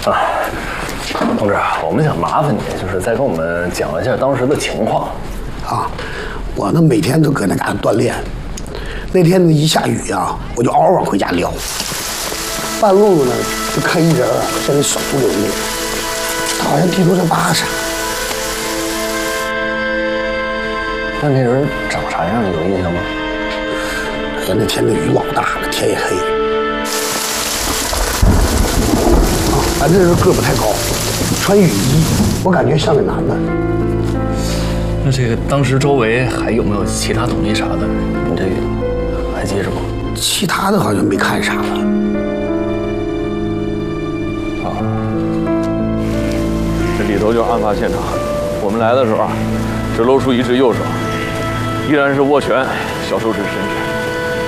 啊，同志，我们想麻烦你，就是再跟我们讲一下当时的情况。 啊，我呢每天都搁那嘎达锻炼，那天呢一下雨啊，我就嗷嗷往回家撩。半路呢就看一人啊在那手足流泪，他好像地图上巴啥。 那那人长啥样？有印象吗？ 哎呀，那天那雨老大了，天也黑。啊，反正是个不太高，穿雨衣，我感觉像个男的。 那这个当时周围还有没有其他统计啥的？你这还记着吗？ 其他的好像没看啥了。 啊， 这里头就是案发现场。我们来的时候啊，只露出一只右手，依然是握拳，小手指伸直。